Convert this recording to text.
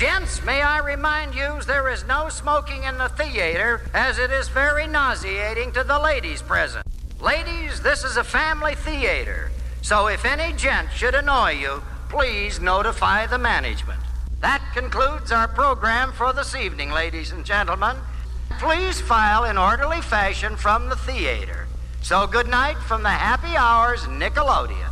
Gents, may I remind you there is no smoking in the theater, as it is very nauseating to the ladies present. Ladies, this is a family theater, so if any gent should annoy you, please notify the management. That concludes our program for this evening, ladies and gentlemen. Please file in orderly fashion from the theater. So good night from the Happy Hours Nickelodeon.